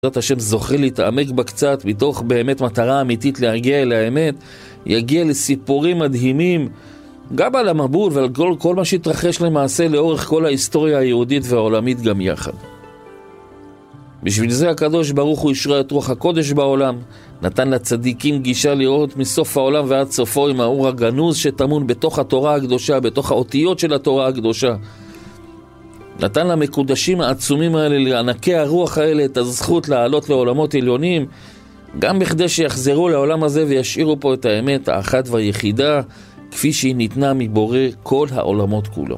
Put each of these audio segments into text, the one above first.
בעזרת השם זוכה להתעמק בה קצת, מתוך באמת מטרה אמיתית להגיע אל האמת, יגיע לסיפורים מדהימים, גם על המבול ועל כל מה שהתרחש למעשה לאורך כל ההיסטוריה היהודית והעולמית גם יחד. בשביל זה הקדוש ברוך הוא ישרה את רוח הקודש בעולם, נתן לצדיקים גישה לראות מסוף העולם ועד סופו עם האור הגנוז שטמון בתוך התורה הקדושה, בתוך האותיות של התורה הקדושה. נתן למקודשים העצומים האלה, לענקי הרוח האלה, את הזכות לעלות לעולמות עליונים, גם בכדי שיחזרו לעולם הזה וישאירו פה את האמת האחת והיחידה, כפי שהיא ניתנה מבורא כל העולמות כולו.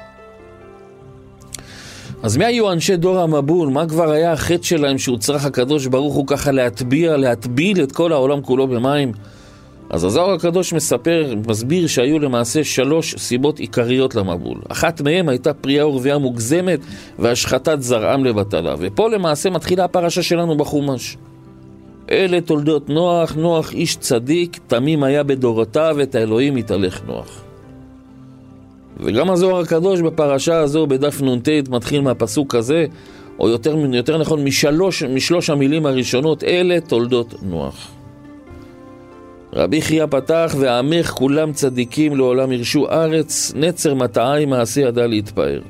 אז מי היו אנשי דור המבול? מה כבר היה החטא שלהם שהוא צריך הקדוש ברוך הוא ככה להטביל את כל העולם כולו במים? אז הזוהר הקדוש מסביר שהיו למעשה 3 סיבות עיקריות למבול. אחת מהם הייתה פרייה ורבייה מוגזמת והשחטת זרעם לבטלה. ופה למעשה מתחילה הפרשה שלנו בחומש. אלה תולדות נוח, נוח איש צדיק, תמים היה בדורותיו, את האלוהים התהלך נוח. וגם הזוהר הקדוש בפרשה הזו בדף נ"ט מתחיל מהפסוק הזה, או יותר נכון משלוש המילים הראשונות, אלה תולדות נוח. רבי חייא פתח, ועמך כולם צדיקים לעולם ירשו ארץ, נצר מטעי מעשה ידע להתפאר.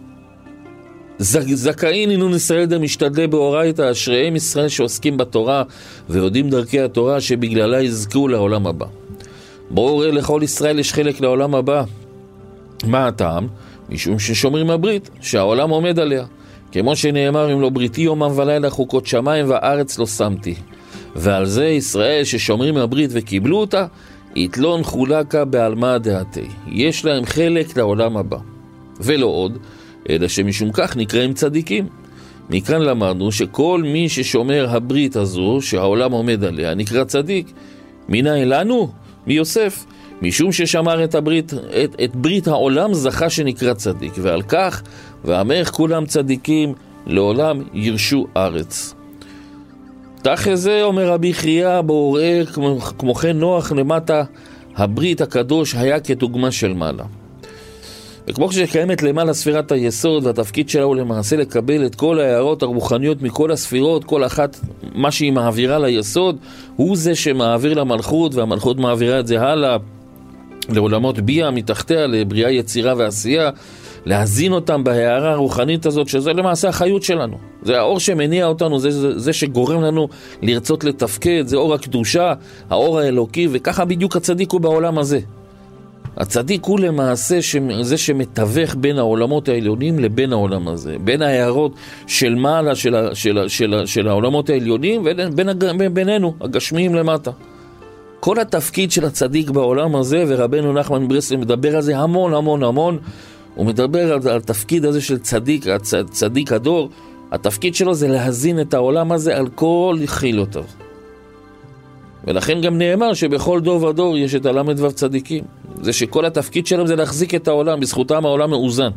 זכאין אינון ישראל דמשתדלי באורייתא, אשריהם ישראל שעוסקים בתורה ויודעים דרכי התורה שבגללה יזכו לעולם הבא. ברור לכל ישראל יש חלק לעולם הבא. מה הטעם? משום ששומרים הברית שהעולם עומד עליה, כמו שנאמר אם לא בריתי יומם ולילה חוקות שמיים והארץ לא שמתי. ועל זה ישראל ששומרים הברית וקיבלו אותה, יתלון חולקה בעלמא דעתי, יש להם חלק לעולם הבא. ולא עוד, אלא שמשום כך נקראים צדיקים. מכאן למדנו שכל מי ששומר הברית הזו שהעולם עומד עליה נקרא צדיק. מנין לנו? מיוסף. משום ששמר את ברית העולם זכה שנקרא צדיק, ועל כך ועמך כולם צדיקים לעולם ירשו ארץ. תחי זה אומר רבי חייא בהוראה, כמו כן נוח למטה, הברית הקדוש היה כדוגמה של מעלה. וכמו שקיימת למעלה ספירת היסוד, והתפקיד שלה הוא למעשה לקבל את כל ההערות הרוחניות מכל הספירות, כל אחת מה שהיא מעבירה ליסוד, הוא זה שמעביר למלכות, והמלכות מעבירה את זה הלאה לעולמות בייה מתחתיה, לבריאה יצירה ועשייה, להזין אותם בהערה הרוחנית הזאת, שזה למעשה החיות שלנו. זה האור שמניע אותנו, זה שגורם לנו לרצות לתפקד, זה אור הקדושה, האור האלוקי, וככה בדיוק הצדיק הוא בעולם הזה. הצדיק הוא למעשה זה שמתווך בין העולמות העליונים לבין העולם הזה, בין ההערות של מעלה של העולמות העליונים ובינינו, הגשמיים למטה. כל התפקיד של הצדיק בעולם הזה, ורבנו נחמן מברסלב מדבר על זה המון המון המון, הוא מדבר על התפקיד הזה של צדיק הדור, התפקיד שלו זה להזין את העולם הזה על כל חילותיו. ולכן גם נאמר שבכל דור ודור יש את הלמד וו צדיקים. זה שכל התפקיד שלהם זה להחזיק את העולם, בזכותם העולם מאוזן.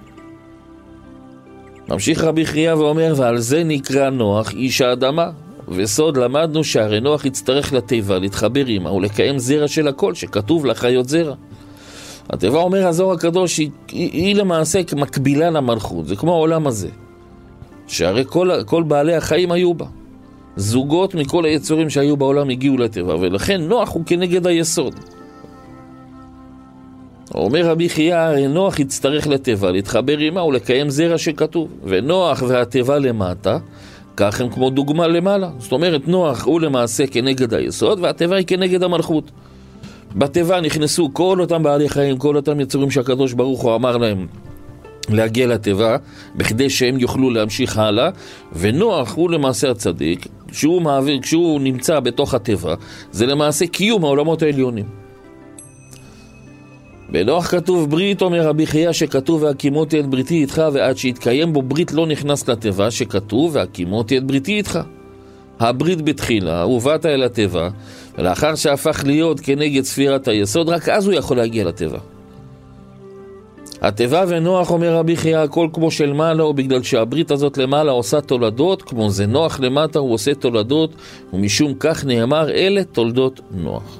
ממשיך רבי חייא ואומר, ועל זה נקרא נוח איש האדמה. וסוד למדנו שהרי נוח יצטרך לטבע, להתחבר עמה ולקיים זרע של הכל, שכתוב לחיות זרע. הטבע אומר הזוהר הקדוש, היא למעשה מקבילה למלכות, זה כמו העולם הזה. שהרי כל בעלי החיים היו בה. זוגות מכל היצורים שהיו בעולם הגיעו לטבע, ולכן נוח הוא כנגד היסוד. אומר רבי חייא, הרי נוח יצטרך לטבע, להתחבר עמה ולקיים זרע שכתוב. ונוח והטבע למטה, כך הם כמו דוגמה למעלה. זאת אומרת, נוח הוא למעשה כנגד היסוד, והטבע היא כנגד המלכות. בטבע נכנסו כל אותם בעלי חיים, כל אותם יצורים שהקדוש ברוך הוא אמר להם להגיע לטבע, בכדי שהם יוכלו להמשיך הלאה, ונוח הוא למעשה הצדיק, כשהוא נמצא בתוך הטבע, זה למעשה קיום העולמות העליונים. בנוח כתוב ברית, אומר רבי חייא, שכתוב והקימותי את בריתי איתך, ועד שיתקיים בו ברית לא נכנס לטבע, שכתוב והקימותי את בריתי איתך. הברית בתחילה, ובאת אל הטבע, ולאחר שהפך להיות כנגד ספירת היסוד, רק אז הוא יכול להגיע לטבע. הטבע ונוח, אומר רבי חייא, הכל כמו של מעלה, ובגלל שהברית הזאת למעלה עושה תולדות, כמו זה נוח למטה הוא עושה תולדות, ומשום כך נאמר אלה תולדות נוח.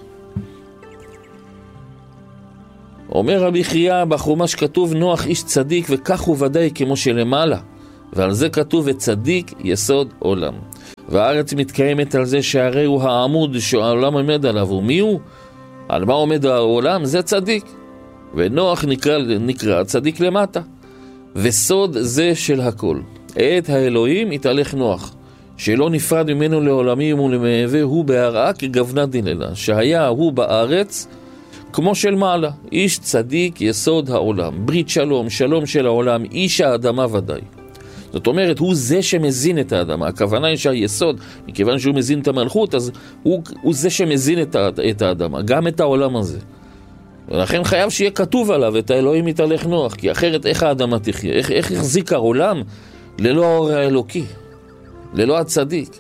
אומר רבי חייא, בחומש כתוב נוח איש צדיק, וכך הוא ודאי כמו שלמעלה, ועל זה כתוב וצדיק יסוד עולם. והארץ מתקיימת על זה שהרי הוא העמוד שהעולם עומד עליו. ומי הוא? על מה עומד העולם? זה צדיק. ונוח נקרא צדיק למטה. וסוד זה של הכל. את האלוהים התהלך נוח, שלא נפרד ממנו לעולמים ולמעבה, הוא בהרעה כגוונה דיללה, שהיה הוא בארץ כמו של מעלה, איש צדיק יסוד העולם, ברית שלום, שלום של העולם, איש האדמה ודאי. זאת אומרת, הוא זה שמזין את האדמה. הכוונה היא שהיסוד, מכיוון שהוא מזין את המלכות, אז הוא זה שמזין את האדמה, גם את העולם הזה. ולכן חייב שיהיה כתוב עליו את האלוהים יתהלך נוח, כי אחרת איך האדמה תחיה? איך יחזיק העולם ללא האור האלוקי, ללא הצדיק?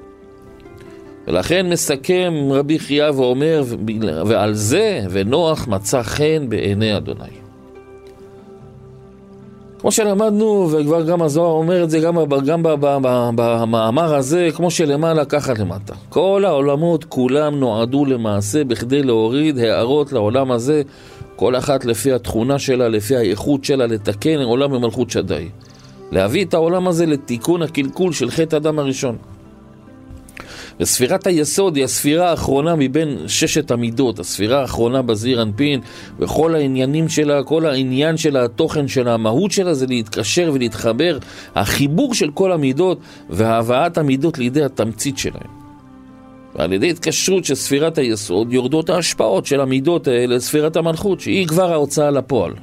ולכן מסכם רבי חייא ואומר, ועל זה ונוח מצא חן בעיני אדוני. כמו שלמדנו, וכבר גם הזוהר אומר את זה גם במאמר הזה, כמו שלמעלה ככה למטה. כל העולמות כולם נועדו למעשה בכדי להוריד הערות לעולם הזה, כל אחת לפי התכונה שלה, לפי האיכות שלה, לתקן עולם במלכות שדי. להביא את העולם הזה לתיקון הקלקול של חטא אדם הראשון. וספירת היסוד היא הספירה האחרונה מבין 6 המידות, הספירה האחרונה בזעיר אנפין, וכל העניינים שלה, כל העניין שלה, התוכן שלה, המהות שלה זה להתקשר ולהתחבר, החיבור של כל המידות והבאת המידות לידי התמצית שלהם. ועל ידי התקשרות של ספירת היסוד יורדות ההשפעות של המידות האלה לספירת המלכות, שהיא כבר ההוצאה לפועל.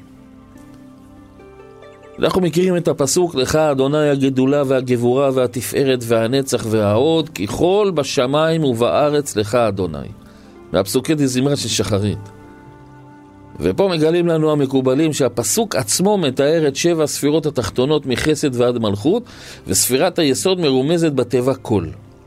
אנחנו מכירים את הפסוק, לך אדוני הגדולה והגבורה והתפארת והנצח וההוד, ככל בשמיים ובארץ לך אדוני. מהפסוקי דזמרה של שחרית. ופה מגלים לנו המקובלים שהפסוק עצמו מתאר את 7 הספירות התחתונות מחסד ועד מלכות, וספירת היסוד מרומזת בטבע כל.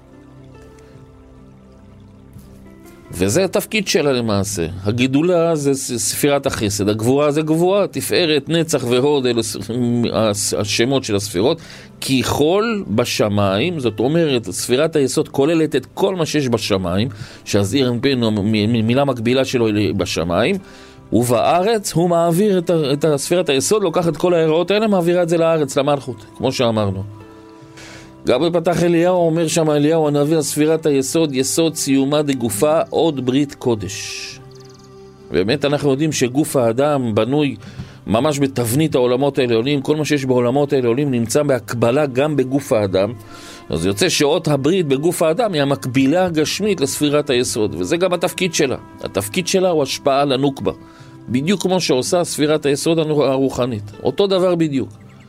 וזה התפקיד שלה למעשה. הגדולה זה ספירת החסד, הגבורה זה גבורה, תפארת, נצח והוד, אלה השמות של הספירות. ככל בשמיים, זאת אומרת, ספירת היסוד כוללת את כל מה שיש בשמיים, שהזעיר אנפין, מילה מקבילה שלו היא בשמיים, ובארץ הוא מעביר את ספירת היסוד, לוקח את כל ההיראות האלה, מעבירה את זה לארץ, למלכות, כמו שאמרנו. גם בפתח אליהו אומר שם אליהו הנביא על ספירת היסוד, יסוד סיומה דגופה עוד ברית קודש. באמת אנחנו יודעים שגוף האדם בנוי ממש בתבנית העולמות העליונים, כל מה שיש בעולמות העליונים נמצא בהקבלה גם בגוף האדם, אז יוצא שאות הברית בגוף האדם היא המקבילה הגשמית לספירת היסוד, וזה גם התפקיד שלה. התפקיד שלה הוא השפעה על הנוקבה, בדיוק כמו שעושה ספירת היסוד הרוחנית, אותו דבר בדיוק.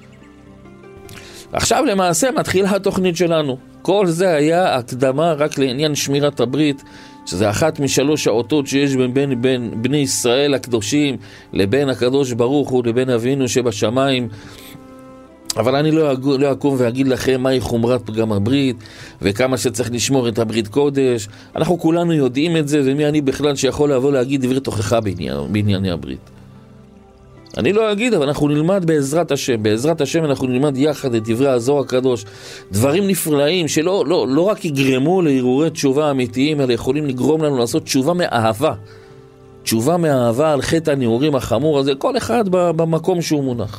עכשיו למעשה מתחילה התוכנית שלנו. כל זה היה הקדמה רק לעניין שמירת הברית, שזה אחת משלוש האותות שיש בין בני ישראל הקדושים לבין הקדוש ברוך הוא לבין אבינו שבשמיים. אבל אני לא אקום ואגיד לכם מהי חומרת פגם הברית וכמה שצריך לשמור את הברית קודש. אנחנו כולנו יודעים את זה, ומי אני בכלל שיכול לבוא להגיד דברי תוכחה בענייני הברית. אני לא אגיד, אבל אנחנו נלמד בעזרת השם. בעזרת השם אנחנו נלמד יחד את דברי הזוהר הקדוש. דברים נפלאים שלא רק יגרמו להרהורי תשובה אמיתיים, אלא יכולים לגרום לנו לעשות תשובה מאהבה. תשובה מאהבה על חטא הנעורים החמור הזה, כל אחד במקום שהוא מונח.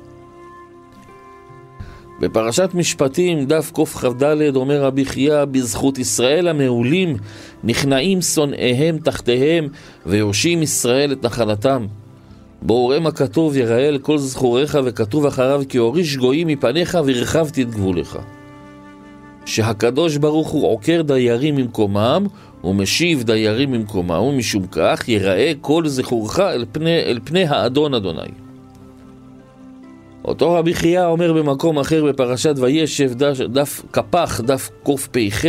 בפרשת משפטים, דף קכ"ד, אומר רבי חייא, בזכות ישראל המעולים נכנעים שונאיהם תחתיהם ויורשים ישראל את נחלתם. בואו ראה מה כתוב, יראל כל זכוריך, וכתוב אחריו כי הוריש גויים מפניך והרחבתי את גבולך. שהקדוש ברוך הוא עוקר דיירים ממקומם ומשיב דיירים ממקומם, ומשום כך יראה כל זכורך אל פני האדון אדוני. אותו רבי חייא אומר במקום אחר בפרשת וישב, דף כפ"ח, דף קפ"ח,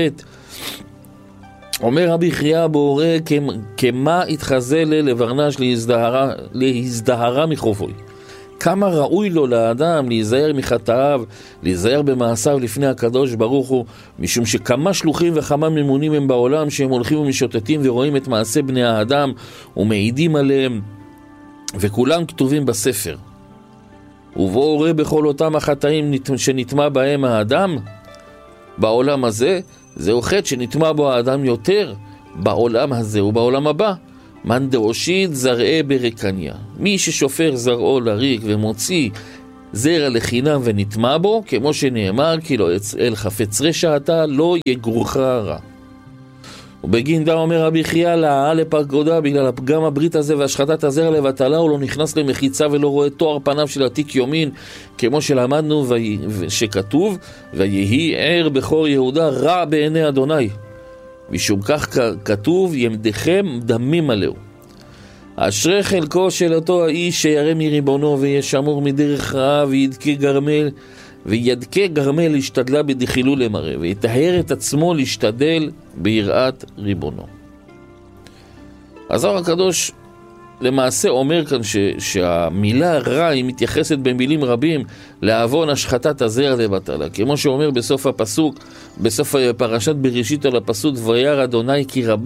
אומר רבי חייא בורא כמה התחזה לברנש להזדהרה מחובוי. כמה ראוי לו לאדם להיזהר מחטאיו, להיזהר במעשיו לפני הקדוש ברוך הוא, משום שכמה שלוחים וכמה ממונים הם בעולם שהם הולכים ומשוטטים ורואים את מעשה בני האדם ומעידים עליהם, וכולם כתובים בספר. ובואו ראה בכל אותם החטאים שנטמע בהם האדם בעולם הזה, זהו חטא שנטמע בו האדם יותר בעולם הזה ובעולם הבא. מאן דאושיד זרעי ברקניה, מי ששופר זרעו לריק ומוציא זרע לחינם ונטמע בו, כמו שנאמר, כי לא אל חפץ רשע אתה, לא יגורך רע. ובגין דה אומר רבי חייא להעלה לפרגודה, בגלל הפגם הברית הזה והשחטת הזרע לבטלה, הוא לא נכנס למחיצה ולא רואה תואר פניו של עתיק יומין, כמו שלמדנו שכתוב, ויהי ער בכור יהודה רע בעיני אדוני. משום כך כתוב, ימדכם דמים עליהו. אשרי חלקו של אותו האיש שירא מריבונו וישמור מדרך רעה וידכה גרמל להשתדלה בדחילו למראה, ויטהר את עצמו להשתדל ביראת ריבונו. הזוהר הקדוש למעשה אומר כאן שהמילה רע היא מתייחסת במילים רבים לעוון השחטת הזרע לבטלה, כמו שאומר בסוף הפסוק, בסוף פרשת בראשית על הפסוק, וירא אדוני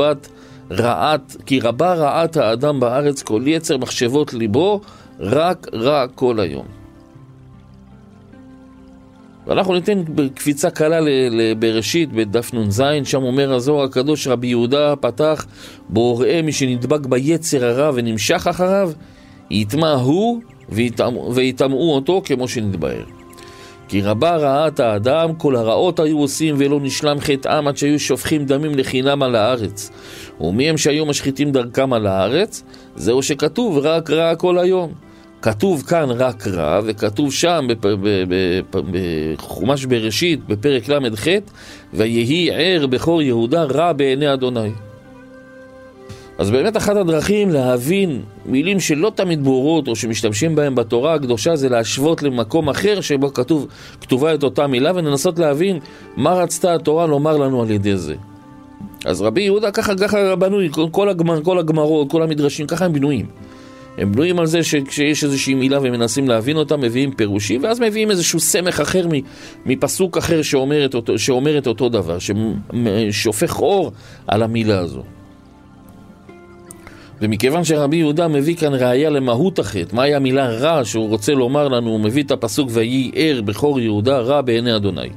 כי רבה רעת האדם בארץ, כל יצר מחשבות ליבו רק רע כל היום. ואנחנו ניתן קפיצה קלה לבראשית בדף נ"ז, שם אומר הזוהר הקדוש, רבי יהודה פתח בו ראה מי שנדבק ביצר הרע ונמשך אחריו, יטמע הוא ויטמעו אותו כמו שנתבהר. כי רבה רעת האדם, כל הרעות היו עושים ולא נשלם חטאם עד שהיו שופכים דמים לחינם על הארץ. ומהם שהיו משחיתים דרכם על הארץ, זהו שכתוב רק רע כל היום. כתוב כאן רק רע, וכתוב שם בחומש בראשית בפרק ל"ח, ויהי ער בכור יהודה רע בעיני אדוני. אז באמת אחת הדרכים להבין מילים שלא תמיד ברורות או שמשתמשים בהם בתורה הקדושה, זה להשוות למקום אחר שבו כתובה את אותה מילה, ולנסות להבין מה רצתה התורה לומר לנו על ידי זה. אז רבי יהודה ככה בנוי, כל הגמרות, כל המדרשים, ככה הם בנויים. הם בנויים על זה שכשיש איזושהי מילה ומנסים להבין אותה, מביאים פירושים, ואז מביאים איזשהו סמך אחר מפסוק אחר שאומרת אותו דבר, ששופך אור על המילה הזו. ומכיוון שרבי יהודה מביא כאן ראיה למהות החטא, מהי המילה רע שהוא רוצה לומר לנו, הוא מביא את הפסוק ויהי ער בכור יהודה רע בעיני אדוני.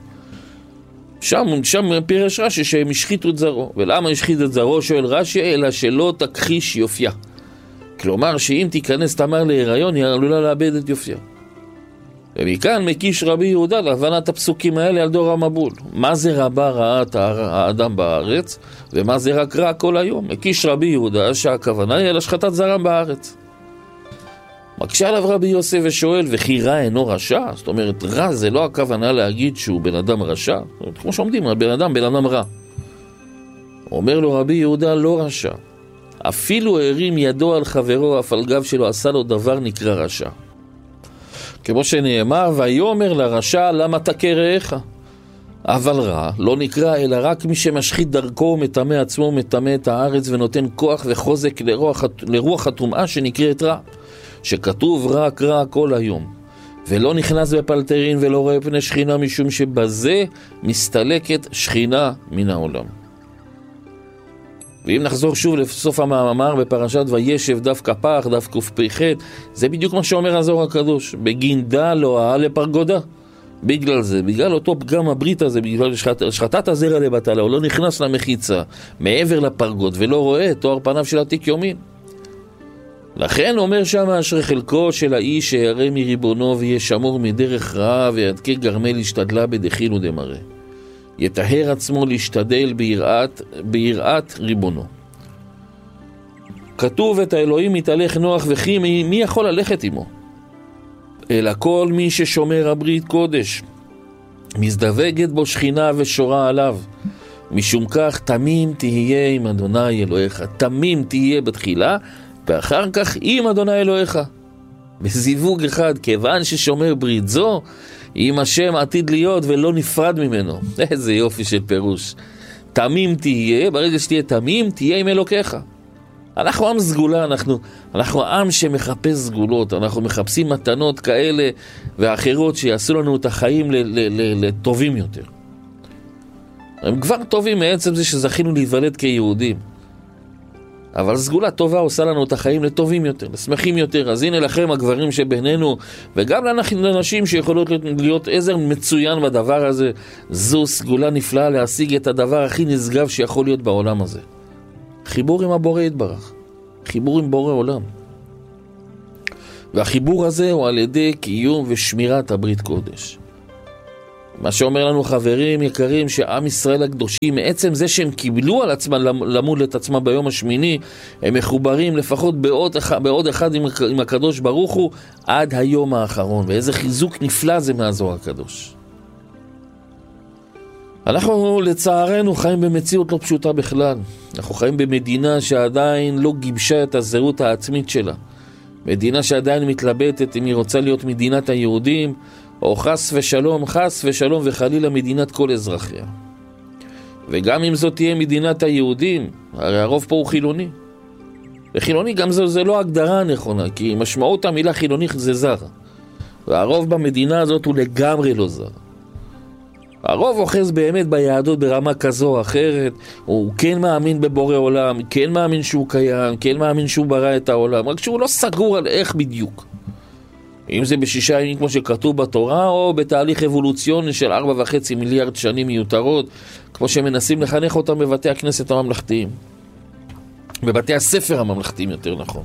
שם פירש רש"י שהם השחיתו את זרעו. ולמה השחית את זרעו? שואל רש"י, אלא שלא תכחיש יופייה. כלומר שאם תיכנס תמר להיריון היא עלולה לאבד את יופייה. ומכאן מקיש רבי יהודה להבנת הפסוקים האלה על דור המבול. מה זה רבה רעת האדם בארץ ומה זה רק רע כל היום? מקיש רבי יהודה שהכוונה היא על השחטת זרעם בארץ. מקשה עליו רבי יוסף ושואל, וכי רע אינו רשע? זאת אומרת, רע זה לא הכוונה להגיד שהוא בן אדם רשע, כמו שעומדים על בן אדם רע. אומר לו רבי יהודה, לא רשע. אפילו הרים ידו על חברו, אף על גב שלו עשה לו דבר נקרא רשע. כמו שנאמר, ויאמר לרשע, למה תכה רעך? אבל רע לא נקרא אלא רק מי שמשחית דרכו, מטמא עצמו, מטמא את הארץ ונותן כוח וחוזק לרוח הטומאה שנקראת רע, שכתוב רק רע כל היום, ולא נכנס בפלטרין ולא רואה פני שכינה, משום שבזה מסתלקת שכינה מן העולם. ואם נחזור שוב לסוף המאמר בפרשת וישב דף כפ"ח, דף קפ"ח, זה בדיוק מה שאומר הזוהר הקדוש, בגינדה לא העלה לפרגודה. בגלל זה, בגלל אותו פגם הברית הזה, בגלל שחטת הזרע לבטלה, הוא לא נכנס למחיצה מעבר לפרגוד ולא רואה תואר פניו של עתיק יומין. לכן אומר שם, אשרי חלקו של האיש שירא מריבונו וישמור מדרך רעה וידכה גרמל להשתדלה בדחילו דמראה. יטהר עצמו להשתדל ביראת ריבונו. כתוב את האלוהים מתהלך נוח וכי מי יכול ללכת עמו? אלא כל מי ששומר הברית קודש, מזדווגת בו שכינה ושורה עליו. משום כך תמים תהיה עם אדוני אלוהיך. תמים תהיה בתחילה ואחר כך עם אדוני אלוהיך. בזיווג אחד, כיוון ששומר ברית זו עם השם עתיד להיות ולא נפרד ממנו. איזה יופי של פירוש. תמים תהיה, ברגע שתהיה תמים, תהיה עם אלוקיך. אנחנו עם סגולה, אנחנו עם שמחפש סגולות, אנחנו מחפשים מתנות כאלה ואחרות שיעשו לנו את החיים לטובים יותר. הם כבר טובים מעצם זה שזכינו להיוולד כיהודים. אבל סגולה טובה עושה לנו את החיים לטובים יותר, לשמחים יותר. אז הנה לכם הגברים שבינינו, וגם לנשים שיכולות להיות עזר מצוין בדבר הזה. זו סגולה נפלאה להשיג את הדבר הכי נשגב שיכול להיות בעולם הזה. חיבור עם הבורא יתברך, חיבור עם בורא עולם. והחיבור הזה הוא על ידי קיום ושמירת הברית קודש. מה שאומר לנו חברים יקרים, שעם ישראל הקדושים, מעצם זה שהם קיבלו על עצמם למול את עצמם ביום השמיני, הם מחוברים לפחות בעוד אחד עם הקדוש ברוך הוא עד היום האחרון. ואיזה חיזוק נפלא זה מהזוהר הקדוש. אנחנו לצערנו חיים במציאות לא פשוטה בכלל. אנחנו חיים במדינה שעדיין לא גיבשה את הזהות העצמית שלה. מדינה שעדיין מתלבטת אם היא רוצה להיות מדינת היהודים, או חס ושלום וחלילה מדינת כל אזרחיה. וגם אם זאת תהיה מדינת היהודים, הרי הרוב פה הוא חילוני. וחילוני גם זה לא הגדרה נכונה, כי משמעות המילה חילוני זה זר. והרוב במדינה הזאת הוא לגמרי לא זר. הרוב אוחז באמת ביהדות ברמה כזו או אחרת, הוא כן מאמין בבורא עולם, כן מאמין שהוא קיים, כן מאמין שהוא ברא את העולם, רק שהוא לא סגור על איך בדיוק. אם זה ב6 ימים כמו שכתוב בתורה, או בתהליך אבולוציוני של 4.5 מיליארד שנים מיותרות, כמו שמנסים לחנך אותם בבתי הכנסת הממלכתיים. בבתי הספר הממלכתיים יותר נכון.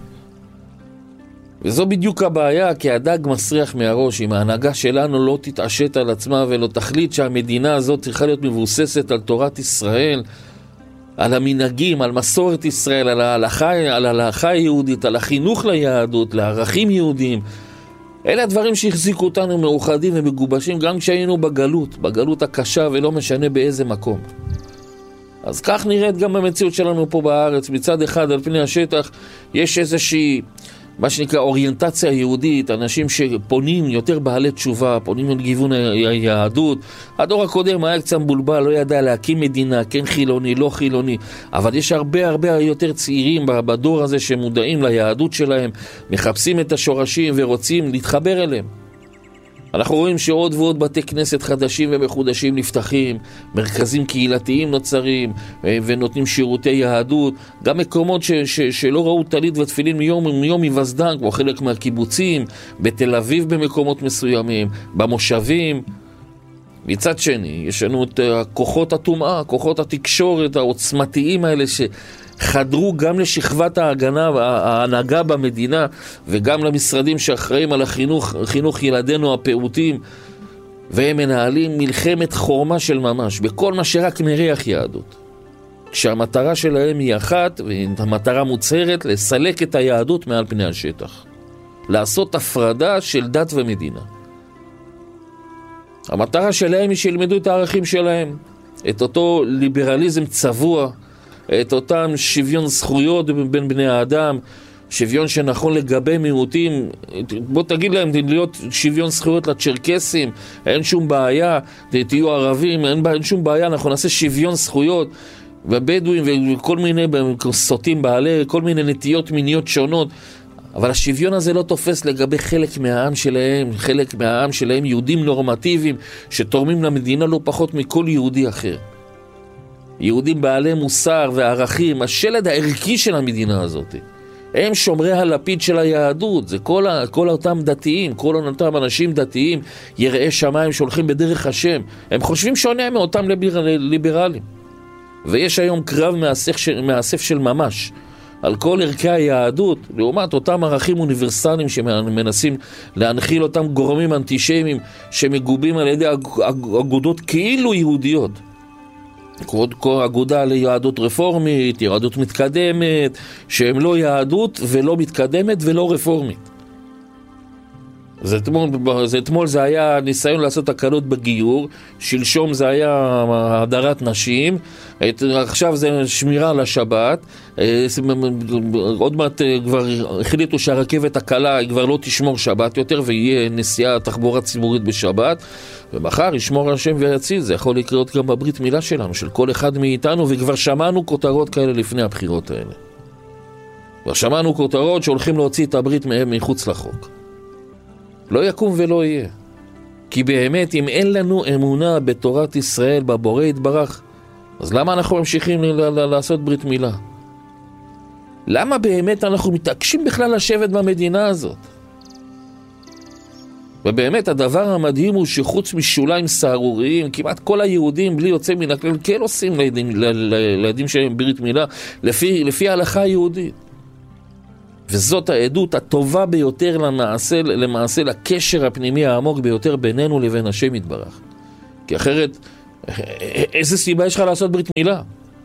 וזו בדיוק הבעיה, כי הדג מסריח מהראש. אם ההנהגה שלנו לא תתעשת על עצמה ולא תחליט שהמדינה הזאת צריכה להיות מבוססת על תורת ישראל, על המנהגים, על מסורת ישראל, על ההלכה היהודית, על החינוך ליהדות, לערכים יהודיים, אלה הדברים שהחזיקו אותנו מאוחדים ומגובשים גם כשהיינו בגלות הקשה ולא משנה באיזה מקום. אז כך נראית גם במציאות שלנו פה בארץ. מצד אחד על פני השטח יש איזושהי מה שנקרא אוריינטציה יהודית, אנשים שפונים יותר בעלי תשובה, פונים על גיוון היהדות. הדור הקודם היה קצת מבולבל, לא ידע להקים מדינה, כן חילוני, לא חילוני, אבל יש הרבה יותר צעירים בדור הזה שמודעים ליהדות שלהם, מחפשים את השורשים ורוצים להתחבר אליהם. אנחנו רואים שעוד ועוד בתי כנסת חדשים ומחודשים נפתחים, מרכזים קהילתיים נוצרים ונותנים שירותי יהדות, גם מקומות שלא ראו טלית ותפילין מיום היווסדם, כמו חלק מהקיבוצים, בתל אביב במקומות מסוימים, במושבים. מצד שני, יש לנו את כוחות הטומאה, כוחות התקשורת העוצמתיים האלה חדרו גם לשכבת ההנהגה במדינה וגם למשרדים שאחראים על חינוך ילדינו הפעוטים, והם מנהלים מלחמת חורמה של ממש בכל מה שרק מריח יהדות, כשהמטרה שלהם היא אחת, והמטרה מוצהרת, לסלק את היהדות מעל פני השטח, לעשות הפרדה של דת ומדינה. המטרה שלהם היא שילמדו את הערכים שלהם, את אותו ליברליזם צבוע, את אותם שוויון זכויות בין בני האדם, שוויון שנכון לגבי מיעוטים. בוא תגיד להם להיות שוויון זכויות לצ'רקסים, אין שום בעיה, תהיו ערבים, אין שום בעיה, אנחנו נעשה שוויון זכויות, ובדואים וכל מיני סוטים בעלי, כל מיני נטיות מיניות שונות. אבל השוויון הזה לא תופס לגבי חלק מהעם שלהם, יהודים נורמטיביים שתורמים למדינה לא פחות מכל יהודי אחר. יהודים בעלי מוסר וערכים, השלד הערכי של המדינה הזאת. הם שומרי הלפיד של היהדות, זה כל אותם דתיים, כל אותם אנשים דתיים, יראי שמיים שהולכים בדרך השם. הם חושבים שונה מאותם ליברלים. ויש היום קרב מאסף של ממש על כל ערכי היהדות, לעומת אותם ערכים אוניברסליים שמנסים להנחיל אותם גורמים אנטישמיים שמגובים על ידי אגודות כאילו יהודיות. אגודה ליהדות רפורמית, יהדות מתקדמת, שהם לא יהדות ולא מתקדמת ולא רפורמית. אתמול זה היה ניסיון לעשות הקלות בגיור, שלשום זה היה הדרת נשים, עכשיו זה שמירה על השבת, עוד מעט כבר החליטו שהרכבת הקלה היא כבר לא תשמור שבת יותר ויהיה נסיעה תחבורה ציבורית בשבת, ומחר ישמור השם ויציל. זה יכול לקרות גם בברית מילה שלנו, של כל אחד מאיתנו, וכבר שמענו כותרות כאלה לפני הבחירות האלה. כבר שמענו כותרות שהולכים להוציא את הברית מהם מחוץ לחוק. לא יקום ולא יהיה. כי באמת אם אין לנו אמונה בתורת ישראל, בבורא יתברך, אז למה אנחנו ממשיכים לעשות ברית מילה? למה באמת אנחנו מתעקשים בכלל לשבת במדינה הזאת? ובאמת הדבר המדהים הוא שחוץ משוליים סערוריים, כמעט כל היהודים בלי יוצא מן הכלל כן עושים לילדים שלהם ברית מילה לפי ההלכה היהודית. וזאת העדות הטובה ביותר למעשה לקשר הפנימי העמוק ביותר בינינו לבין השם יתברך. כי אחרת, איזה סיבה יש לך לעשות ברית מילה?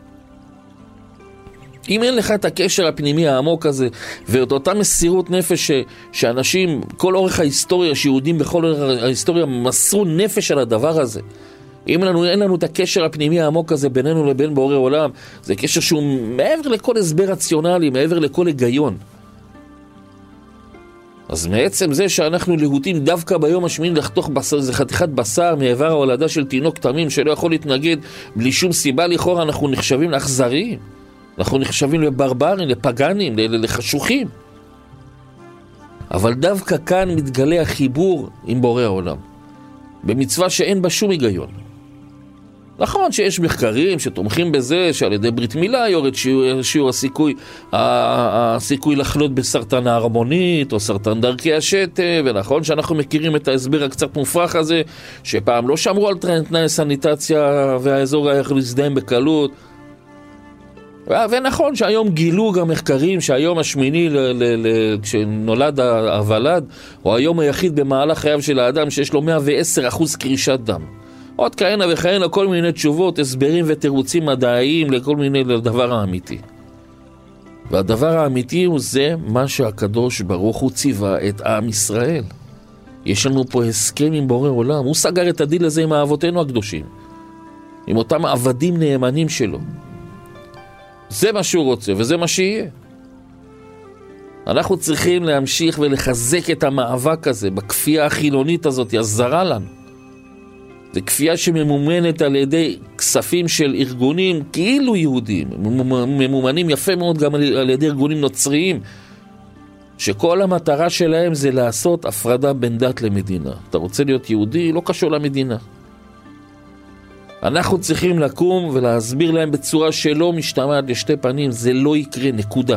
אם אין לך את הקשר הפנימי העמוק הזה, ואת אותה מסירות נפש שאנשים, כל אורך ההיסטוריה, שיהודים בכל אורך ההיסטוריה, מסרו נפש על הדבר הזה. אם אין לנו את הקשר הפנימי העמוק הזה בינינו לבין בורא עולם, זה קשר שהוא מעבר לכל הסבר רציונלי, מעבר לכל היגיון. אז מעצם זה שאנחנו להוטים דווקא ביום השמיני לחתוך בשר, זה חתיכת בשר מאיבר ההולדה של תינוק תמים שלא יכול להתנגד בלי שום סיבה לכאורה, אנחנו נחשבים לאכזריים. אנחנו נחשבים לברברים, לפגנים, לחשוכים. אבל דווקא כאן מתגלה החיבור עם בורא העולם. במצווה שאין בה שום היגיון. נכון שיש מחקרים שתומכים בזה שעל ידי ברית מילה יורד שיעור הסיכוי לחלות בסרטן ההרמונית או סרטן דרכי השתן, ונכון שאנחנו מכירים את ההסבר הקצת מופרך הזה שפעם לא שמרו על תנאי סניטציה והאזור היה יכול להזדהם בקלות, ונכון שהיום גילו גם מחקרים שהיום השמיני כשנולד הוולד הוא היום היחיד במהלך חייו של האדם שיש לו 110% קרישת דם. עוד כהנה וכהנה, כל מיני תשובות, הסברים ותירוצים מדעיים לכל מיני לדבר האמיתי. והדבר האמיתי הוא זה מה שהקדוש ברוך הוא ציווה את עם ישראל. יש לנו פה הסכם עם בורא עולם, הוא סגר את הדיל הזה עם אבותינו הקדושים, עם אותם עבדים נאמנים שלו. זה מה שהוא רוצה וזה מה שיהיה. אנחנו צריכים להמשיך ולחזק את המאבק הזה בכפייה החילונית הזאת, הזרה לנו. זה כפייה שממומנת על ידי כספים של ארגונים כאילו יהודים, ממומנים יפה מאוד גם על ידי ארגונים נוצריים, שכל המטרה שלהם זה לעשות הפרדה בין דת למדינה. אתה רוצה להיות יהודי? לא קשור למדינה. אנחנו צריכים לקום ולהסביר להם בצורה שלא משתמעת לשתי פנים, זה לא יקרה, נקודה.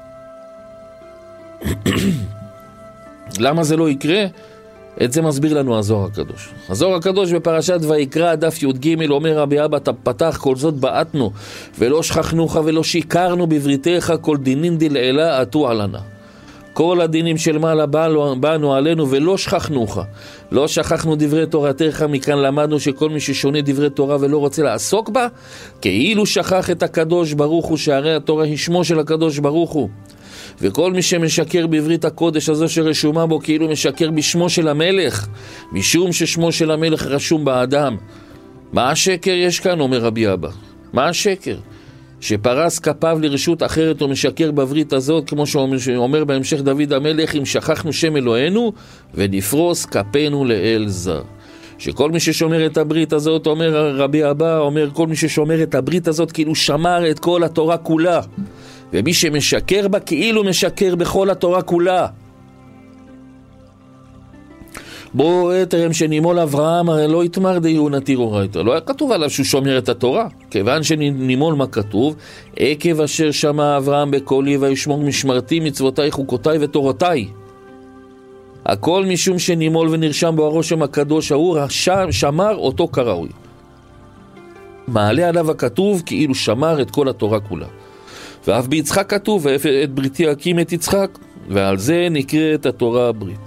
למה זה לא יקרה? את זה מסביר לנו הזוהר הקדוש. הזוהר הקדוש בפרשת ויקרא דף י"ג אומר רבי אבא פתח כל זאת בעטנו ולא שכחנוך ולא שיקרנו בבריתך כל דינין דלעילה עטו עלנה. כל הדינים של מעלה באנו עלינו ולא שכחנוך. לא שכחנו דברי תורתך, מכאן למדנו שכל מי ששונה דברי תורה ולא רוצה לעסוק בה, כאילו שכח את הקדוש ברוך הוא, שהרי התורה היא שמו של הקדוש ברוך הוא. וכל מי שמשקר בברית הקודש הזו שרשומה בו כאילו משקר בשמו של המלך, משום ששמו של המלך רשום באדם. מה השקר יש כאן? אומר רבי אבא. מה השקר? שפרס כפיו לרשות אחרת ומשקר בברית הזאת, כמו שאומר בהמשך דוד המלך, אם שכחנו שם אלוהינו ונפרוס כפינו לאל זר. שכל מי ששומר את הברית הזאת, אומר רבי אבא, אומר כל מי ששומר את הברית הזאת כאילו שמר את כל התורה כולה, ומי שמשקר בה כאילו משקר בכל התורה כולה. בואו תרם שנימול אברהם הרי לא יתמר דיון התירורייתא, לא היה כתוב עליו שהוא שומר את התורה. כיוון שנימול מה כתוב? עקב אשר שמע אברהם בקולי וישמור משמרתי מצוותיי חוקותיי ותורותיי. הכל משום שנימול ונרשם בו הרושם הקדוש ההוא, שמר אותו כראוי. מעלה עליו הכתוב כאילו שמר את כל התורה כולה. ואף ביצחק כתוב ואת בריתי הקים את יצחק, ועל זה נקראת התורה הברית.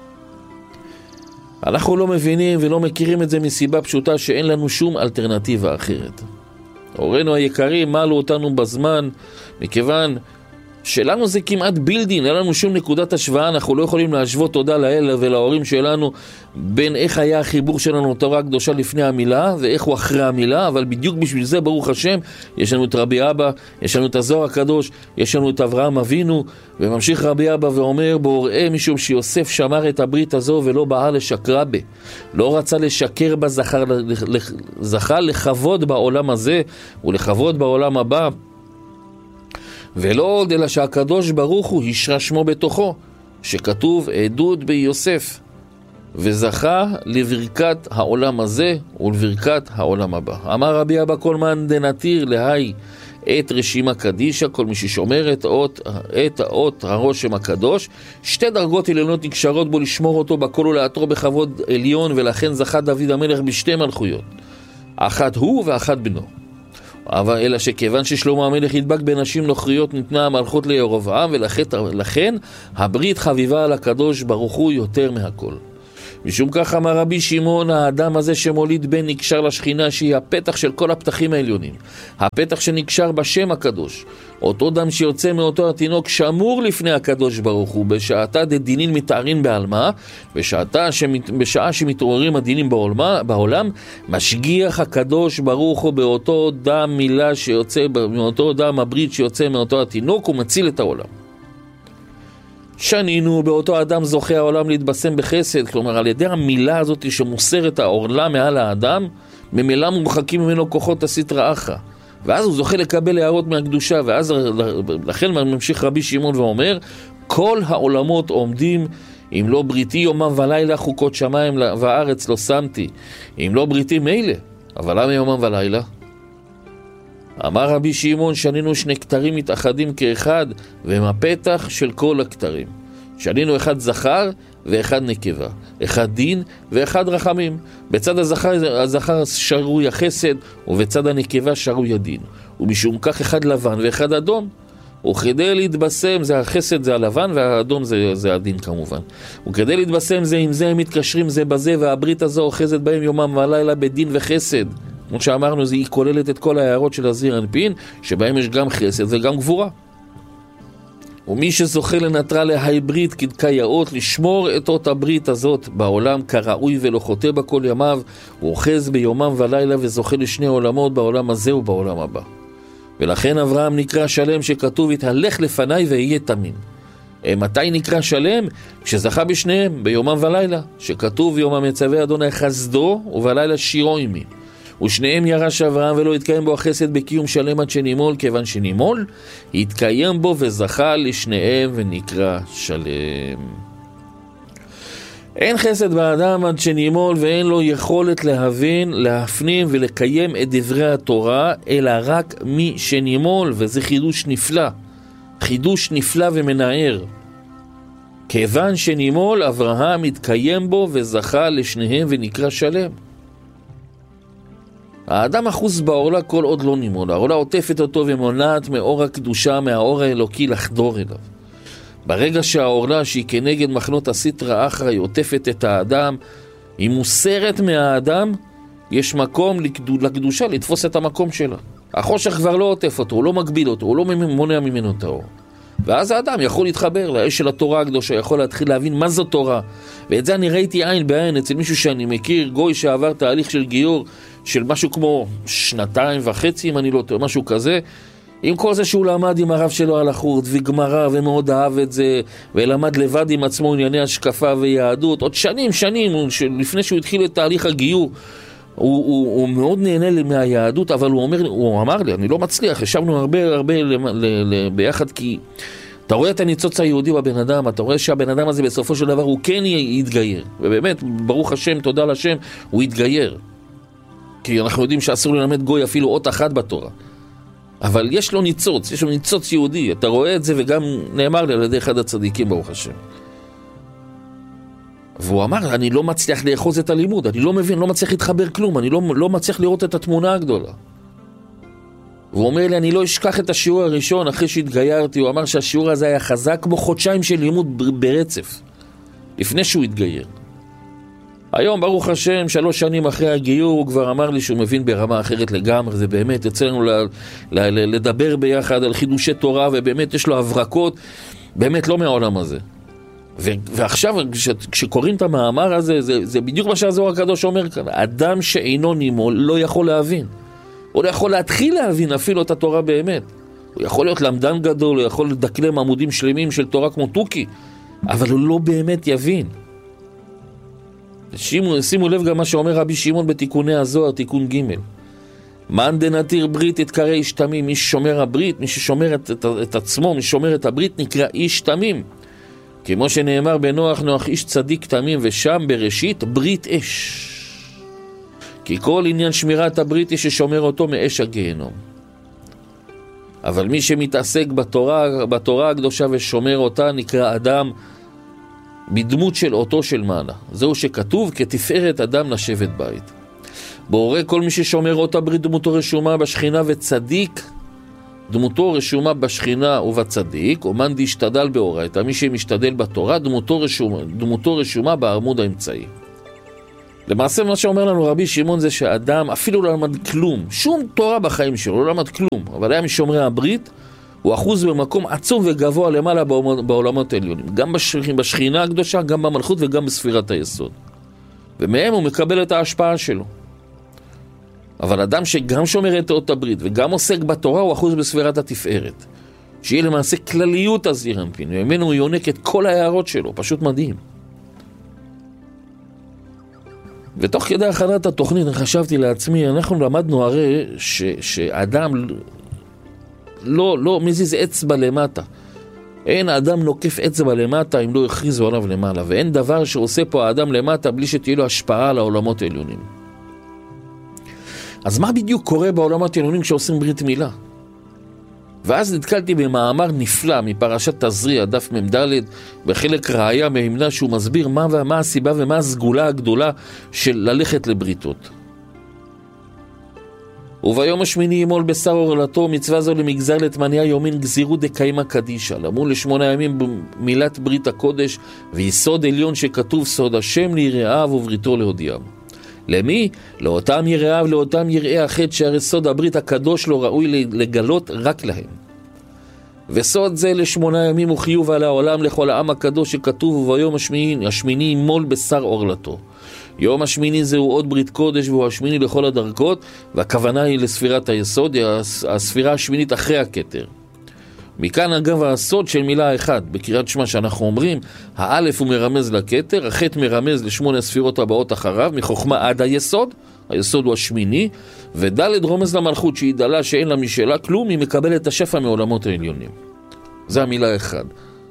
אנחנו לא מבינים ולא מכירים את זה מסיבה פשוטה שאין לנו שום אלטרנטיבה אחרת. הורינו היקרים מעלו אותנו בזמן, מכיוון שלנו זה כמעט בילדין, אין לנו שום נקודת השוואה, אנחנו לא יכולים להשוות תודה לאל ולהורים שלנו בין איך היה החיבור שלנו לתורה הקדושה לפני המילה ואיך הוא אחרי המילה, אבל בדיוק בשביל זה ברוך השם יש לנו את רבי אבא, יש לנו את הזוהר הקדוש, יש לנו את אברהם אבינו, וממשיך רבי אבא ואומר בוראה משום שיוסף שמר את הברית הזו ולא באה לשקרה בה, לא רצה לשקר בה, זכה לכבוד בעולם הזה ולכבוד בעולם הבא, ולא עוד אלא שהקדוש ברוך הוא השרה שמו בתוכו, שכתוב עדות ביוסף, וזכה לברכת העולם הזה ולברכת העולם הבא. אמר רבי אבא כל מן דנתיר להי את רשימה קדישה, כל מי ששומר את האות הרושם הקדוש, שתי דרגות עליונות נקשרות בו לשמור אותו בכל ולעטרו בכבוד עליון, ולכן זכה דוד המלך בשתי מלכויות, אחת הוא ואחת בנו. אלא שכיוון ששלמה המלך ידבק בנשים נוכריות ניתנה המלכות לירבעם, ולכן הברית חביבה על הקדוש ברוך הוא יותר מהכל. משום כך אמר רבי שמעון, האדם הזה שמוליד בן נקשר לשכינה, שהיא הפתח של כל הפתחים העליונים, הפתח שנקשר בשם הקדוש. אותו דם שיוצא מאותו התינוק שמור לפני הקדוש ברוך הוא, בשעתה דדינין מתארין בעלמה, בשעה שמתעוררים הדינים בעולם, משגיח הקדוש ברוך הוא באותו דם מילה שיוצא, מאותו דם הברית שיוצא מאותו התינוק, ומציל את העולם. שנינו, באותו אדם זוכה העולם להתבשם בחסד, כלומר על ידי המילה הזאת שמוסרת העורלה מעל האדם, ממילא מורחקים ממנו כוחות הסטרא אחרא, ואז הוא זוכה לקבל הערות מהקדושה. ואז לכן ממשיך רבי שמעון ואומר, כל העולמות עומדים, אם לא בריתי יומם ולילה חוקות שמיים וארץ לא שמתי. אם לא בריתי מילא, אבל למה יומם ולילה? אמר רבי שמעון, שנינו שני כתרים מתאחדים כאחד, והם הפתח של כל הכתרים. שנינו אחד זכר ואחד נקבה, אחד דין ואחד רחמים. בצד הזכר שרוי החסד, ובצד הנקבה שרוי הדין. ומשום כך אחד לבן ואחד אדום. וכדי להתבשם, זה החסד זה הלבן, והאדום זה הדין כמובן. וכדי להתבשם זה עם זה הם מתקשרים זה בזה, והברית הזו אוחזת בהם יומם ולילה בדין וחסד. כמו שאמרנו, היא כוללת את כל ההערות של הזעיר אנפין, שבהם יש גם חסד וגם גבורה. ומי שזוכה לנטרה להי ברית כדקייאות, לשמור את אות הברית הזאת בעולם כראוי ולא חוטא בכל ימיו, הוא אוחז ביומם ולילה וזוכה לשני עולמות, בעולם הזה ובעולם הבא. ולכן אברהם נקרא שלם, שכתוב התהלך לפניי ויהיה תמים. מתי נקרא שלם? כשזכה בשניהם ביומם ולילה, שכתוב יומם מצווה אדוני חסדו ובלילה שירו עמי. ושניהם ירש אברהם ולא התקיים בו החסד בקיום שלם עד שנימול, כיוון שנימול התקיים בו וזכה לשניהם ונקרא שלם. אין חסד באדם עד שנימול, ואין לו יכולת להבין, להפנים ולקיים את דברי התורה, אלא רק מי שנימול, וזה חידוש נפלא, חידוש נפלא ומנער. כיוון שנימול אברהם התקיים בו וזכה לשניהם ונקרא שלם. האדם אחוז בעורלה כל עוד לא נימול, העורלה עוטפת אותו ומונעת מאור הקדושה, מהאור האלוקי לחדור אליו. ברגע שהעורלה שהיא כנגד מחנות הסטרא אחרא היא עוטפת את האדם, היא מוסרת מהאדם, יש מקום לקדושה לתפוס את המקום שלה. החושך כבר לא עוטף אותו, הוא לא מגביל אותו, הוא לא מונע ממנו את האור. ואז האדם יכול להתחבר לאש של התורה הקדושה, יכול להתחיל להבין מה זו תורה. ואת זה אני ראיתי עין בעין אצל מישהו שאני מכיר, גוי שעבר תהליך של גיור של משהו כמו 2.5 אם אני לא טועה, משהו כזה. עם כל זה שהוא למד עם הרב שלו על החורט וגמרא ומאוד אהב את זה, ולמד לבד עם עצמו ענייני השקפה ויהדות עוד שנים לפני שהוא התחיל את תהליך הגיור. הוא מאוד נהנה מהיהדות, אבל הוא אמר לי, אני לא מצליח, ישבנו הרבה ביחד, כי אתה רואה את הניצוץ היהודי בבן אדם, אתה רואה שהבן אדם הזה בסופו של דבר הוא כן יתגייר, ובאמת, ברוך השם, תודה לשם, הוא יתגייר. כי אנחנו יודעים שאסור ללמד גוי אפילו אות אחת בתורה. אבל יש לו ניצוץ יהודי, אתה רואה את זה, וגם נאמר לי על ידי אחד הצדיקים, ברוך השם. והוא אמר, אני לא מצליח לאחוז את הלימוד, אני לא מבין, לא מצליח להתחבר כלום, אני לא מצליח לראות את התמונה הגדולה. והוא אומר לי, אני לא אשכח את השיעור הראשון אחרי שהתגיירתי. הוא אמר שהשיעור הזה היה חזק כמו חודשיים של לימוד ברצף, לפני שהוא התגייר. היום, ברוך השם, 3 שנים אחרי הגיור, הוא כבר אמר לי שהוא מבין ברמה אחרת לגמרי. זה באמת, יוצא לנו לדבר ביחד על חידושי תורה, ובאמת יש לו הברקות, באמת לא מהעולם הזה. ועכשיו, כשקוראים את המאמר הזה, זה בדיוק מה שהזוהר הקדוש אומר כאן. אדם שאינו נימול לא יכול להבין. הוא לא יכול להתחיל להבין אפילו את התורה באמת. הוא יכול להיות למדן גדול, הוא יכול לדקלם עמודים שלמים של תורה כמו תוכי, אבל הוא לא באמת יבין. שימו לב גם מה שאומר רבי שמעון בתיקוני הזוהר, תיקון ג'. מאן דנתיר ברית יתקרא איש תמים. מי ששומר הברית, מי ששומר את עצמו, מי ששומר את הברית נקרא איש תמים. כמו שנאמר בנוח, נוח איש צדיק תמים, ושם בראשית ברית אש. כי כל עניין שמירת הברית יש ששומר אותו מאש הגיהנום. אבל מי שמתעסק בתורה הקדושה ושומר אותה נקרא אדם בדמות של אותו של מעלה. זהו שכתוב כתפארת אדם לשבת בית. בורא כל מי ששומר אותה ברית דמותו רשומה בשכינה וצדיק, דמותו רשומה בשכינה ובצדיק, אומן דשתדל באורייתא, מי שמשתדל בתורה, דמותו רשומה בעמוד האמצעי. למעשה מה שאומר לנו רבי שמעון זה שאדם אפילו לא למד כלום, שום תורה בחיים שלו, לא למד כלום, אבל היה משומרי הברית, הוא אחוז במקום עצום וגבוה למעלה בעולמות העליונים, גם בשכינה הקדושה, גם במלכות וגם בספירת היסוד. ומהם הוא מקבל את ההשפעה שלו. אבל אדם שגם שומר את אות הברית וגם עוסק בתורה הוא אחוז בספירת התפארת, שיהיה למעשה כלליות הזעיר אנפין, וממנו הוא יונק את כל ההערות שלו, פשוט מדהים. ותוך כדי הכנת התוכנית חשבתי לעצמי, אנחנו למדנו הרי שאדם לא מזיז אצבע למטה. אין האדם נוקף אצבע למטה אם לא יכריזו עליו למעלה, ואין דבר שעושה פה האדם למטה בלי שתהיה לו השפעה על העולמות העליונים. אז מה בדיוק קורה בעולמות העליונים כשעושים ברית מילה? ואז נתקלתי במאמר נפלא מפרשת תזריע, דף מ"ד, בחלק ראיה מהמנה שהוא מסביר מה הסיבה ומה הסגולה הגדולה של ללכת לבריתות. וביום השמיני ימול בשר עורלתו, מצווה זו למגזר לתמניה יומין גזירו דקיימה קדישה, למול ל8 ימים במילת ברית הקודש, ויסוד עליון שכתוב סוד השם ליראיו ובריתו להודיעם. למי? לאותם יראיו, לאותם יראי החטא, שהרי סוד הברית הקדוש לא ראוי לגלות רק להם. וסוד זה ל8 ימים הוא חיוב על העולם לכל העם הקדוש שכתוב, וביום השמיני ימול בשר עורלתו. יום השמיני זהו עוד ברית קודש, והוא השמיני לכל הדרכות, והכוונה היא לספירת היסוד, הספירה השמינית אחרי הכתר. מכאן אגב הסוד של מילה אחד, בקריאת שמע שאנחנו אומרים, האלף הוא מרמז לכתר, החטא מרמז ל8 הספירות הבאות אחריו, מחוכמה עד היסוד, היסוד הוא השמיני, ודלת רומז למלכות שהיא דלה שאין לה משלה כלום, היא מקבלת את השפע מעולמות העליונים. זה המילה אחד.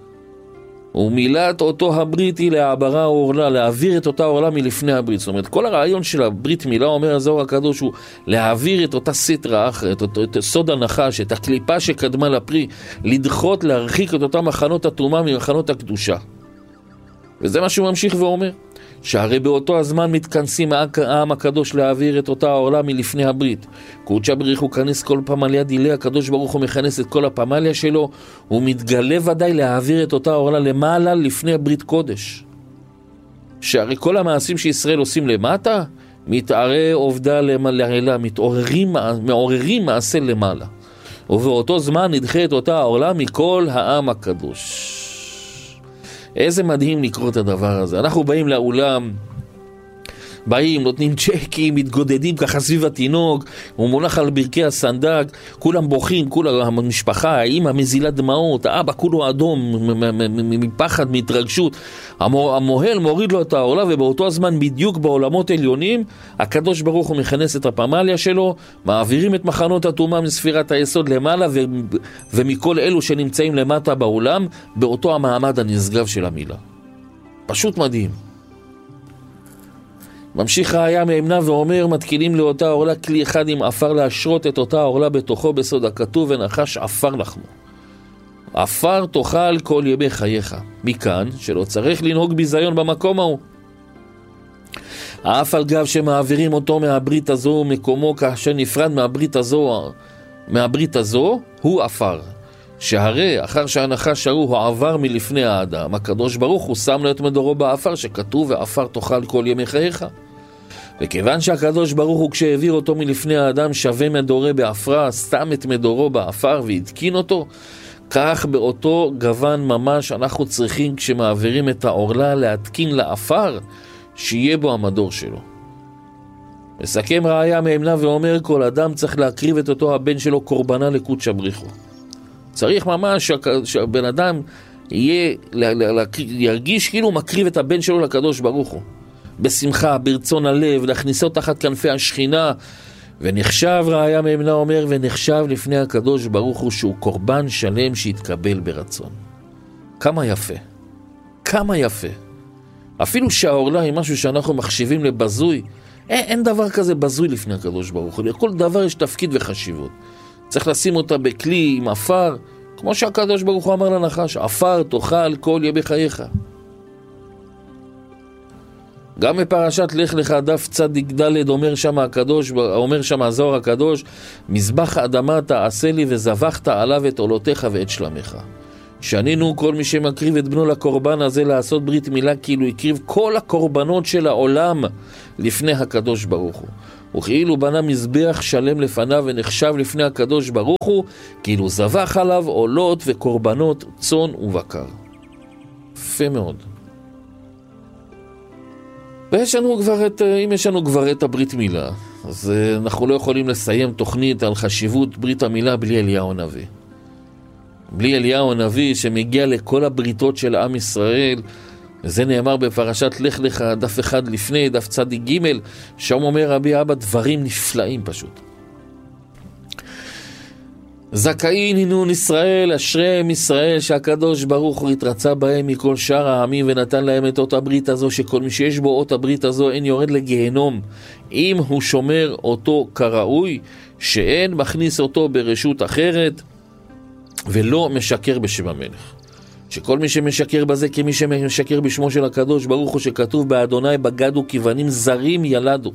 ומילת אותו הברית היא להעברה העורלה, להעביר את אותה עורלה מלפני הברית. זאת אומרת, כל הרעיון של הברית מילה, אומר הזוהר הקדוש, הוא להעביר את אותה סטרה אחרת, את סוד הנחש, את הקליפה שקדמה לפרי, לדחות, להרחיק את אותם מחנות התרומה ממחנות הקדושה. וזה מה שהוא ממשיך ואומר, שהרי באותו הזמן מתכנסים העם הקדוש להעביר את אותה העורלה מלפני הברית. קודשא בריך הוא כנס כל פמליה דילי, הקדוש ברוך הוא מכנס את כל הפמליה שלו, הוא מתגלה ודאי להעביר את אותה העורלה למעלה לפני ברית קודש. שהרי כל המעשים שישראל עושים למטה, מתערי עובדה למעלה, מעוררים מעשה למעלה. ובאותו זמן נדחה את אותה העורלה מכל העם הקדוש. איזה מדהים לקרוא את הדבר הזה. אנחנו באים לאולם, נותנים צ'קים, מתגודדים ככה סביב התינוק, הוא מונח על ברכי הסנדק, כולם בוכים, כולם המשפחה, האמא מזילה דמעות, האבא כולו אדום מפחד, מהתרגשות. המוהל מוריד לו את העורלה, ובאותו הזמן בדיוק בעולמות עליונים הקדוש ברוך הוא מכנס את הפמליה שלו, מעבירים את מחנות התרומה מספירת היסוד למעלה, ומכל אלו שנמצאים למטה בעולם באותו המעמד הנשגב של המילה. פשוט מדהים. ממשיך ראיה מהמנה ואומר, מתקינים לאותה עורלה כלי אחד עם אפר להשרות את אותה עורלה בתוכו בסוד הכתוב, ונחש אפר לחמו. אפר תאכל כל ימי חייך. מכאן שלא צריך לנהוג ביזיון במקום ההוא. אף על גב שמעבירים אותו מהברית הזו, מקומו כאשר נפרד מהברית הזו הוא אפר. שהרי אחר שהנחש הוא עבר מלפני האדם, הקדוש ברוך הוא שם לו את מדורו באפר, שכתוב ואפר תאכל כל ימי חייך. וכיוון שהקדוש ברוך הוא כשהעביר אותו מלפני האדם שווה מדורו באפרה, שם את מדורו באפר והתקין אותו, כך באותו גוון ממש אנחנו צריכים כשמעבירים את העורלה להתקין לאפר שיהיה בו המדור שלו. מסכם ראיה מהמנה ואומר, כל אדם צריך להקריב את אותו הבן שלו קורבנה לקודשא בריך הוא. צריך ממש שהבן אדם ירגיש כאילו הוא מקריב את הבן שלו לקדוש ברוך הוא. בשמחה, ברצון הלב, להכניסו תחת כנפי השכינה. ונחשב, ראיה מהמנה אומר, ונחשב לפני הקדוש ברוך הוא שהוא קורבן שלם שהתקבל ברצון. כמה יפה. כמה יפה. אפילו שהעורלה היא משהו שאנחנו מחשיבים לבזוי, אין דבר כזה בזוי לפני הקדוש ברוך הוא. לכל דבר יש תפקיד וחשיבות. צריך לשים אותה בכלי עם אפר, כמו שהקדוש ברוך הוא אמר לנחש, אפר תאכל כל ימי חייך. גם בפרשת לך לך דף צדיק ד' אומר שם הזוהר הקדוש, מזבח אדמה תעשה לי וזבחת עליו את עולותיך ואת שלמך. שנינו כל מי שמקריב את בנו לקורבן הזה לעשות ברית מילה כאילו הקריב כל הקורבנות של העולם לפני הקדוש ברוך הוא. וכאילו בנה מזבח שלם לפניו ונחשב לפני הקדוש ברוך הוא, כאילו זבח עליו עולות וקורבנות צאן ובקר. יפה מאוד. אם יש לנו כבר את הברית מילה, אז אנחנו לא יכולים לסיים תוכנית על חשיבות ברית המילה בלי אליהו הנביא. בלי אליהו הנביא שמגיע לכל הבריתות של עם ישראל, וזה נאמר בפרשת לך לך דף אחד לפני, דף צדיק ג', שם אומר רבי אבא דברים נפלאים פשוט. זכאין הנון ישראל, אשריהם ישראל שהקדוש ברוך הוא התרצה בהם מכל שאר העמים ונתן להם את אות הברית הזו, שכל מי שיש בו אות הברית הזו אין יורד לגיהנום אם הוא שומר אותו כראוי, שאין מכניס אותו ברשות אחרת ולא משקר בשם המלך. שכל מי שמשקר בזה כמי שמשקר בשמו של הקדוש ברוך הוא, שכתוב באדוני בגדו כבנים זרים ילדו.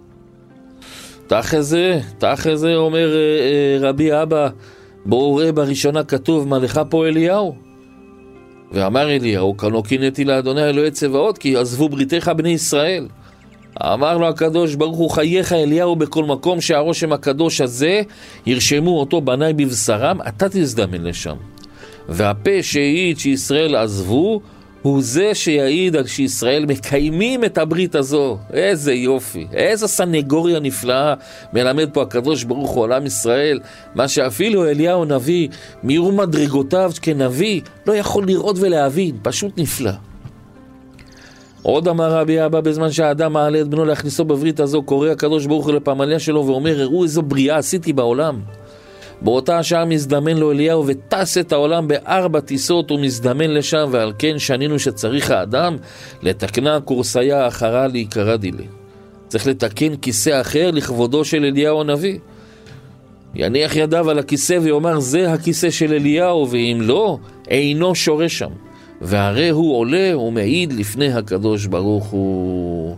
תח זה אומר רבי אבא, בואו ראה בראשונה כתוב מה לך פה אליהו, ואמר אליהו כנו קינאתי לאדוני אלוהי צבאות כי עזבו בריתך בני ישראל. אמר לו הקדוש ברוך הוא, חייך אליהו, בכל מקום שהרושם הקדוש הזה ירשמו אותו בני בבשרם אתה תזדמן לשם, והפה שהעיד שישראל עזבו הוא זה שיעיד על שישראל מקיימים את הברית הזו. איזה יופי, איזה סנגוריה נפלאה מלמד פה הקדוש ברוך הוא על עם ישראל, מה שאפילו אליהו נביא מירום מדרגותיו כנביא לא יכול לראות ולהבין, פשוט נפלא. עוד אמר רבי אבא, בזמן שהאדם מעלה את בנו להכניסו בברית הזו, קורא הקדוש ברוך הוא לפמליה שלו ואומר, הראו איזו בריאה עשיתי בעולם. באותה השעה מזדמן לו אליהו וטס את העולם ב4 טיסות ומזדמן לשם, ועל כן שנינו שצריך האדם לתקנה קורסיה אחרה להיקרא דילי. צריך לתקן כיסא אחר לכבודו של אליהו הנביא. יניח ידיו על הכיסא ויאמר זה הכיסא של אליהו, ואם לא אינו שורה שם, והרי הוא עולה ומעיד לפני הקדוש ברוך הוא.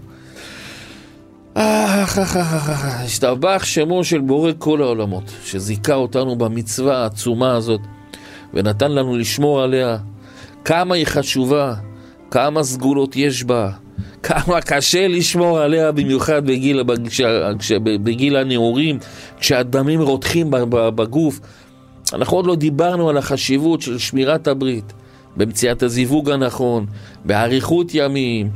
השתבח שמו של בורא כל העולמות, שזיכה אותנו במצווה העצומה הזאת ונתן לנו לשמור עליה. כמה היא חשובה, כמה סגולות יש בה, כמה קשה לשמור עליה, במיוחד בגיל הנעורים, כשהדמים רותחים בגוף. אנחנו עוד לא דיברנו על החשיבות של שמירת במציאת הזיווג הנכון, באריכות ימים,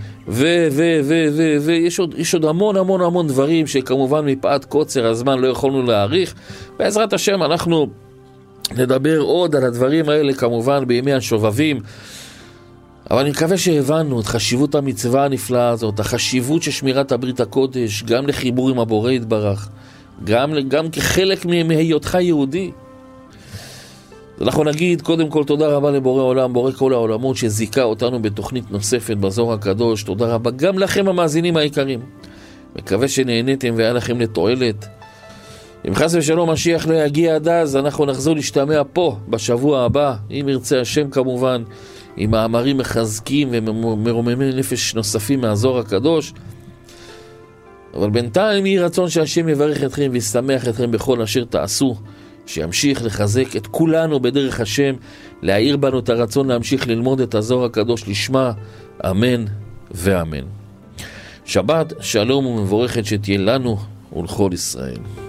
יש עוד המון דברים שכמובן מפאת קוצר הזמן לא יכולנו להאריך. בעזרת השם אנחנו נדבר עוד על הדברים האלה כמובן בימי השובבים. אבל אני מקווה שהבנו את חשיבות המצווה הנפלאה הזאת, החשיבות של שמירת הברית הקודש, גם לחיבור עם הבורא יתברך, גם כחלק מהיותך יהודי. אנחנו נגיד קודם כל תודה רבה לבורא עולם, בורא כל העולמות, שזיכה אותנו בתוכנית נוספת בזוהר הקדוש. תודה רבה גם לכם המאזינים היקרים, מקווה שנהניתם והיה לכם לתועלת. אם חס ושלום משיח לא יגיע עד אז, אנחנו נחזור להשתמע פה בשבוע הבא, אם ירצה השם כמובן, עם מאמרים מחזקים ומרוממי נפש נוספים מהזוהר הקדוש. אבל בינתיים יהי רצון שהשם יברך אתכם וישמח אתכם בכל אשר תעשו, שימשיך לחזק את כולנו בדרך השם, להאיר בנו את הרצון להמשיך ללמוד את הזוהר הקדוש לשמה, אמן ואמן. שבת שלום ומבורכת שתהיה לנו ולכל ישראל.